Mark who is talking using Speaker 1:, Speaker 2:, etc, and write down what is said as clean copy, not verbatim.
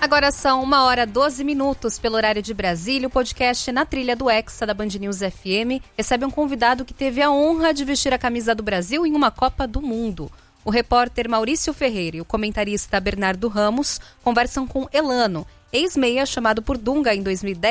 Speaker 1: Agora são 1h12 pelo horário de Brasília. O podcast Na Trilha do Hexa da Band News FM recebe um convidado que teve a honra de vestir a camisa do Brasil em uma Copa do Mundo. O repórter Maurício Ferreira e o comentarista Bernardo Ramos conversam com Elano, ex-meia chamado por Dunga em 2010